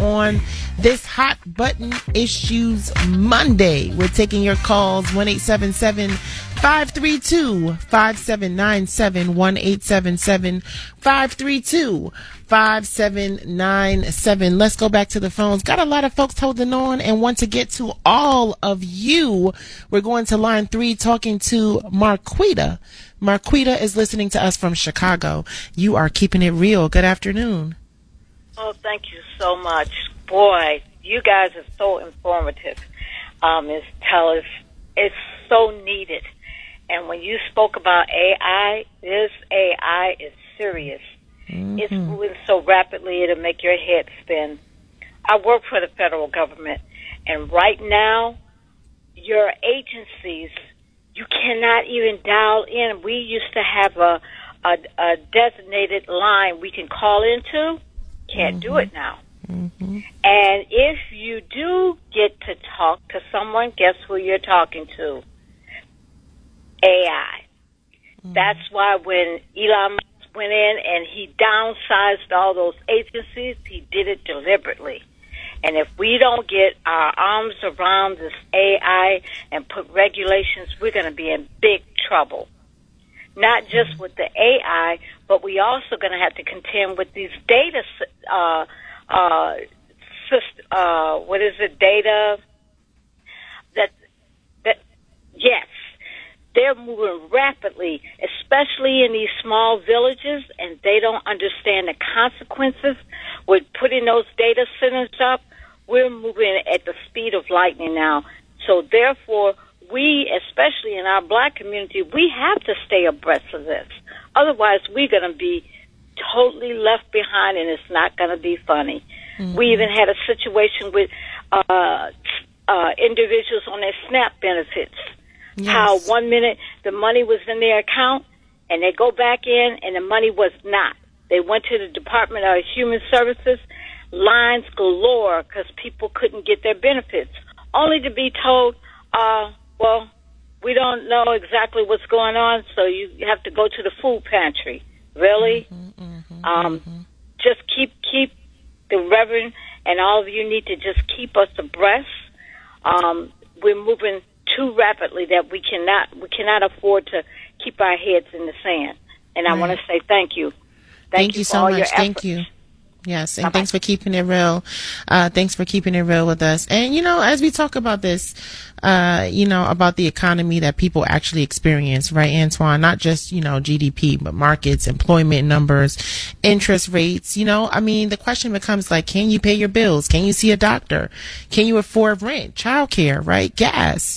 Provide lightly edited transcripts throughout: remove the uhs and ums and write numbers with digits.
on this Hot Button Issues Monday. We're taking your calls 1-877-532-5797, 1-877-532-5797. Let's go back to the phones. Got a lot of folks holding on and want to get to all of you. We're going to line 3 talking to Marquita. Marquita is listening to us from Chicago. You are keeping it real. Good afternoon. Oh, thank you so much. Boy, you guys are so informative, Ms. Tellis. It's so needed. And when you spoke about AI, this AI is serious. Mm-hmm. It's moving so rapidly it'll make your head spin. I work for the federal government, and right now, your agencies, you cannot even dial in. We used to have a designated line we can call into. Can't do it now. Mm-hmm. And if you do get to talk to someone, guess who you're talking to? AI. Mm-hmm. That's why when Elon Musk went in and he downsized all those agencies, he did it deliberately. And if we don't get our arms around this AI and put regulations, we're going to be in big trouble. Not just with the AI, but we also going to have to contend with these data, data that, yes, they're moving rapidly, especially in these small villages, and they don't understand the consequences with putting those data centers up. We're moving at the speed of lightning now. So therefore, we, especially in our black community, we have to stay abreast of this. Otherwise, we're going to be totally left behind, and it's not going to be funny. Mm-hmm. We even had a situation with individuals on their SNAP benefits. Yes. How 1 minute the money was in their account, and they go back in, and the money was not. They went to the Department of Human Services, lines galore because people couldn't get their benefits, only to be told, well, we don't know exactly what's going on, so you have to go to the food pantry. Really? Just keep the Reverend and all of you need to just keep us abreast. We're moving too rapidly that we cannot afford to keep our heads in the sand. And I want to say thank you. Thank you so much. Thank you. Yes, and thanks for keeping it real. Thanks for keeping it real with us. And, as we talk about this, about the economy that people actually experience, right, Antoine? Not just, GDP, but markets, employment numbers, interest rates. The question becomes like, can you pay your bills? Can you see a doctor? Can you afford rent, childcare, right? Gas?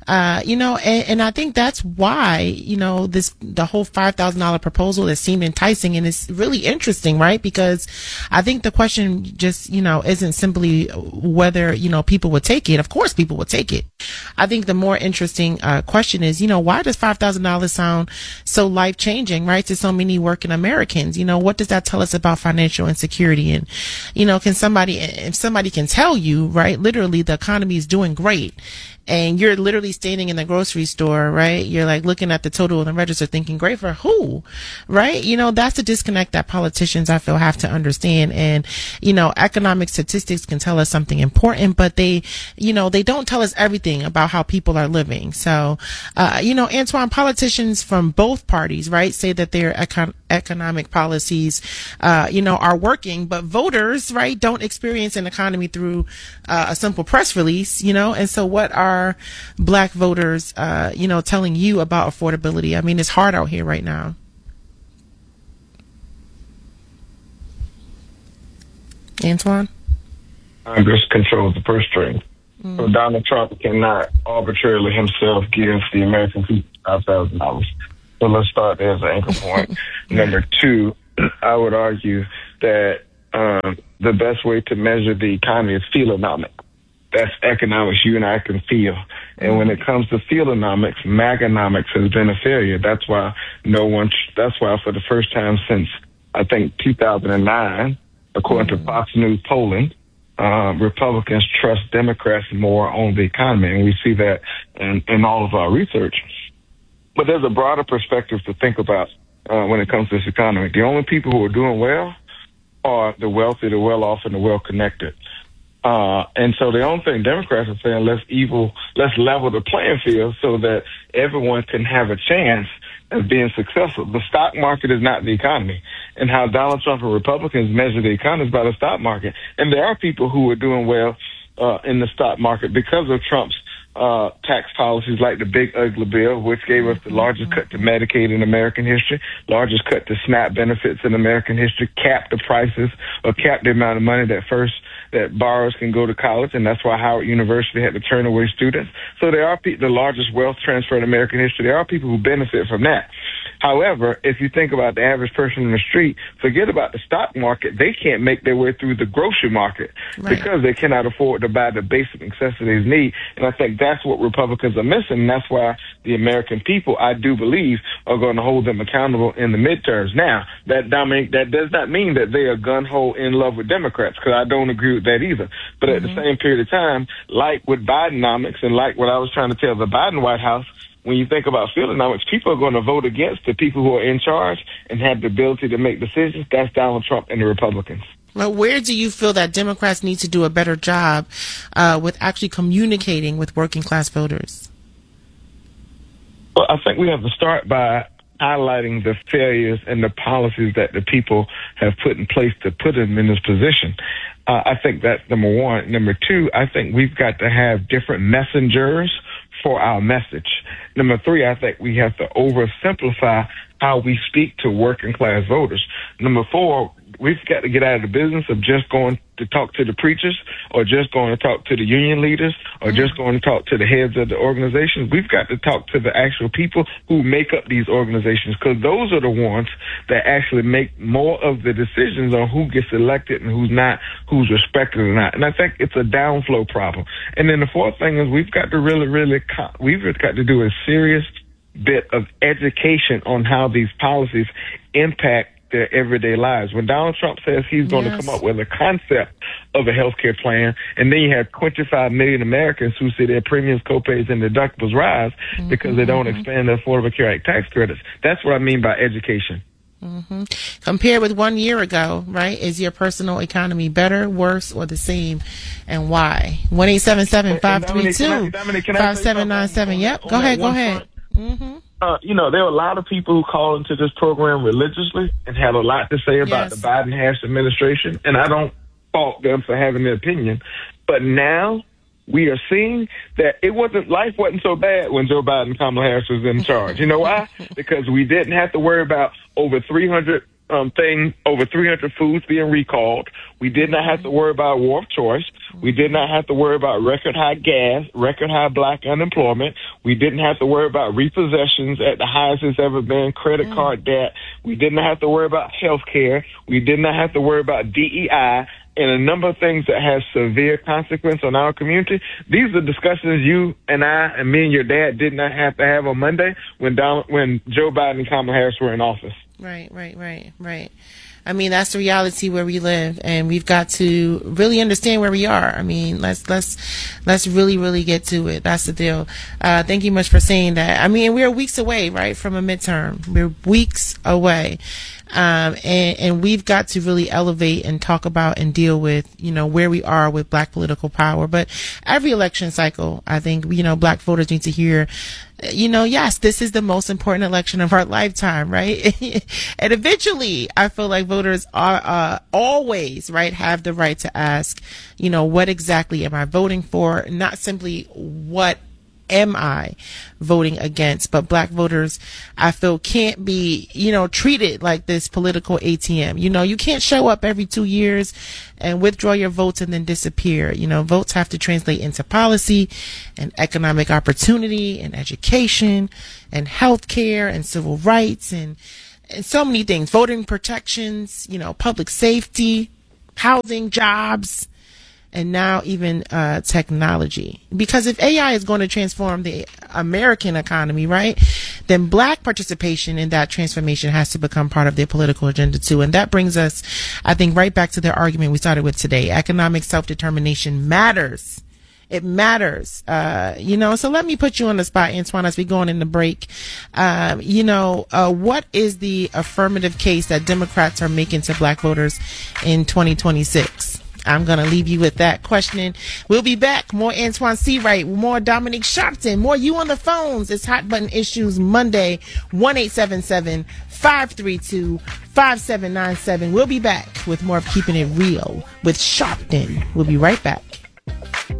And I think that's why, the whole $5,000 proposal that seemed enticing, and it's really interesting, right? Because I think the question just, isn't simply whether, people would take it. Of course people would take it. I think the more interesting, question is, why does $5,000 sound so life changing, right? To so many working Americans? What does that tell us about financial insecurity? And, if somebody can tell you, right, literally the economy is doing great, and you're literally standing in the grocery store, right? You're like looking at the total in the register thinking, great for who? Right? That's the disconnect that politicians, I feel, have to understand. And, economic statistics can tell us something important, but they don't tell us everything about how people are living. So, Antoine, politicians from both parties, right, say that their economic policies, are working, but voters, right, don't experience an economy through a simple press release, and so what are black voters, telling you about affordability? It's hard out here right now. Antoine? Congress controls the purse strings. So Donald Trump cannot arbitrarily himself give the American people $5,000. So let's start there as an anchor point. Number two, I would argue that the best way to measure the economy is feelonomics. That's economics you and I can feel. And when it comes to feelonomics, Maganomics has been a failure. That's why for the first time since, I think, 2009, according to Fox News polling, Republicans trust Democrats more on the economy. And we see that in all of our research. But there's a broader perspective to think about when it comes to this economy. The only people who are doing well are the wealthy, the well-off, and the well-connected. And so the only thing Democrats are saying, let's level the playing field so that everyone can have a chance of being successful. The stock market is not the economy. And how Donald Trump and Republicans measure the economy is by the stock market. And there are people who are doing well in the stock market because of Trump's tax policies, like the Big Ugly Bill, which gave us the largest cut to Medicaid in American history, largest cut to SNAP benefits in American history, capped the prices or capped the amount of money that borrowers can go to college, and that's why Howard University had to turn away students. So there are the largest wealth transfer in American history. There are people who benefit from that. However, if you think about the average person in the street, forget about the stock market. They can't make their way through the grocery market because they cannot afford to buy the basic necessities need. And I think that's what Republicans are missing. And that's why the American people, I do believe, are going to hold them accountable in the midterms. Now, that does not mean that they are gun-ho in love with Democrats, because I don't agree with that either. But at the same period of time, like with Bidenomics and like what I was trying to tell the Biden White House, when you think about Fieldonomics, people are going to vote against the people who are in charge and have the ability to make decisions. That's Donald Trump and the Republicans. Well, where do you feel that Democrats need to do a better job with actually communicating with working class voters? Well, I think we have to start by highlighting the failures and the policies that the people have put in place to put them in this position. I think that's number one. Number two, I think we've got to have different messengers for our message. Number three, I think we have to oversimplify how we speak to working class voters. Number four, we've got to get out of the business of just going to talk to the preachers or just going to talk to the union leaders or just going to talk to the heads of the organizations. We've got to talk to the actual people who make up these organizations, because those are the ones that actually make more of the decisions on who gets elected and who's not, who's respected or not. And I think it's a downflow problem. And then the fourth thing is we've got to we've got to do a serious bit of education on how these policies impact their everyday lives. When Donald Trump says he's going to come up with a concept of a healthcare plan, and then you have 25 million Americans who see their premiums, copays, and deductibles rise because they don't expand the Affordable Care Act tax credits. That's what I mean by education. Compared with 1 year ago, right? Is your personal economy better, worse, or the same, and why? 1-877-532-5797. Yep. Go ahead. There are a lot of people who call into this program religiously and have a lot to say about the Biden-Harris administration, and I don't fault them for having their opinion. But now we are seeing that life wasn't so bad when Joe Biden and Kamala Harris was in charge. You know why? Because we didn't have to worry about over 300 foods being recalled. We did not have to worry about war of choice. We did not have to worry about record high gas, record high black unemployment. We didn't have to worry about repossessions at the highest it's ever been, credit card debt. We did not have to worry about health care. We did not have to worry about DEI and a number of things that has severe consequence on our community. These are discussions you and I and me and your dad did not have to have on Monday when Joe Biden and Kamala Harris were in office. Right. I mean, that's the reality where we live, and we've got to really understand where we are. I mean, let's really, really get to it. That's the deal. Thank you much for saying that. I mean, we're weeks away, right, from a midterm. We're weeks away. And we've got to really elevate and talk about and deal with, where we are with black political power. But every election cycle, I think, black voters need to hear, yes, this is the most important election of our lifetime, right? And eventually, I feel like voters are always, right, have the right to ask, what exactly am I voting for? Not simply what am I voting against, but black voters, I feel, can't be, treated like this political ATM. You can't show up every 2 years and withdraw your votes and then disappear. Votes have to translate into policy and economic opportunity and education and healthcare and civil rights and so many things, voting protections, public safety, housing, jobs, and now even technology. Because if AI is going to transform the American economy, right, then black participation in that transformation has to become part of their political agenda too. And that brings us, I think, right back to the argument we started with today. Economic self-determination matters It matters, so let me put you on the spot, Antoine, as we go on in the break. What is the affirmative case that Democrats are making to black voters in 2026? I'm going to leave you with that questioning. We'll be back. More Antoine Seawright, more Dominique Sharpton, more you on the phones. It's Hot Button Issues Monday, 1-877-532-5797. We'll be back with more of Keeping It Real with Sharpton. We'll be right back.